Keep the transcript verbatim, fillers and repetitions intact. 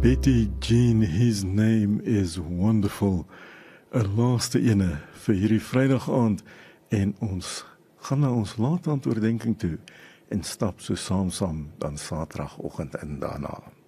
Betty Jean, his name is wonderful. 'n Laaste ene vir hierdie Vrydag aand en ons gaan na ons laat aand oordenking toe en stap so saam saam dan Saterdagoggend in daarna.